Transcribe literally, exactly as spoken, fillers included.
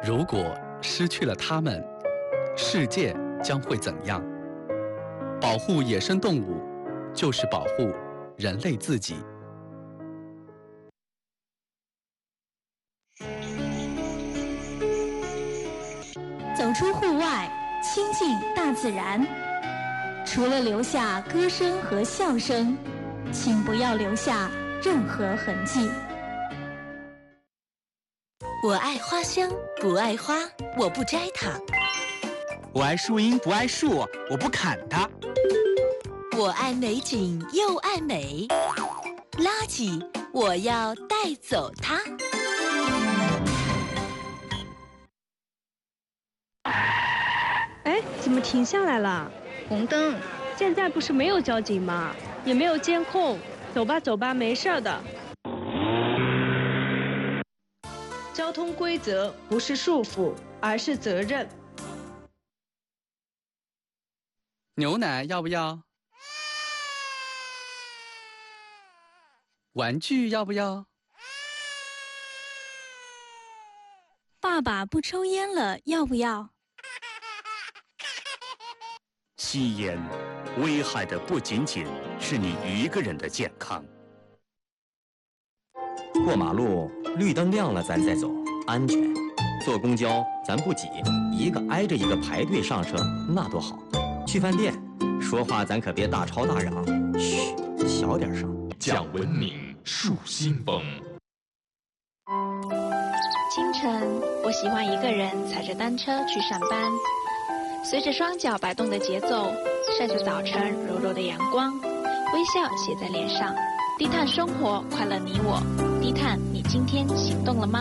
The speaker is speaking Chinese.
如果失去了它们，世界将会怎样？保护野生动物，就是保护人类自己。 走出户外，亲近大自然。除了留下歌声和笑声，请不要留下任何痕迹。 我爱花香，不爱花，我不摘它。 我爱树荫，不爱树，我不砍它。 我爱美景，又爱美。垃圾，我要带走它。 哎，怎么停下来了？ 红灯。 现在不是没有交警吗？也没有监控。走吧，走吧，没事的。交通规则不是束缚，而是责任。 牛奶要不要？玩具要不要？ 爸爸不抽烟了，要不要？ 吸烟危害的不仅仅是你一个人的健康。 过马路绿灯亮了咱再走，安全。坐公交咱不挤，一个挨着一个排队上车，那多好。去饭店说话咱可别大吵大嚷，嘘，小点声。 讲文明树新风。 清晨，我喜欢一个人踩着单车去上班，随着双脚摆动的节奏，晒着早晨柔柔的阳光，微笑写在脸上。低碳生活，快乐你我。低碳，你今天行动了吗？